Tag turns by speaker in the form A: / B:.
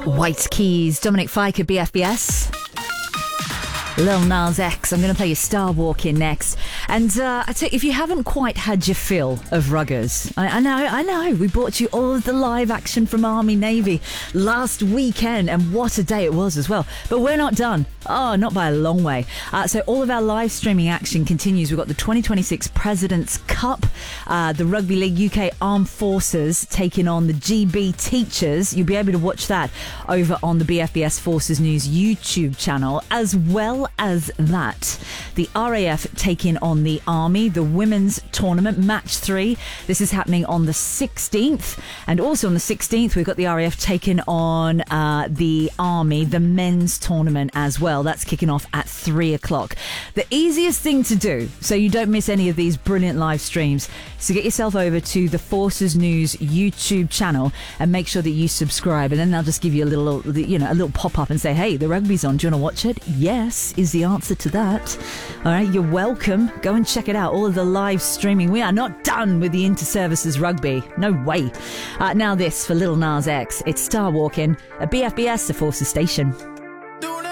A: White Keys, Dominic Fike at BFBS. Lil Nas X. I'm going to play you Star Walking next. And I tell you, if you haven't quite had your fill of ruggers, I know, we brought you all of the live action from Army Navy last weekend, and what a day it was as well. But we're not done. Oh, not by a long way. So all of our live streaming action continues. We've got the 2026 President's Cup, the Rugby League UK Armed Forces taking on the GB Teachers. You'll be able to watch that over on the BFBS Forces News YouTube channel, as well as that. The RAF taking on the Army, the women's tournament, match 3. This is happening on the 16th. And also on the 16th, we've got the RAF taking on the Army, the men's tournament as well. That's kicking off at 3 o'clock. The easiest thing to do, so you don't miss any of these brilliant live streams, is to get yourself over to the Forces News YouTube channel and make sure that you subscribe. And then they'll just give you a little pop-up and say, hey, the rugby's on. Do you want to watch it? Yes, is the answer to that. All right, you're welcome. Go and check it out. All of the live streaming. We are not done with the Inter-Services Rugby. No way. Now this for Lil Nas X. It's Star Walking at BFBS, the Forces Station.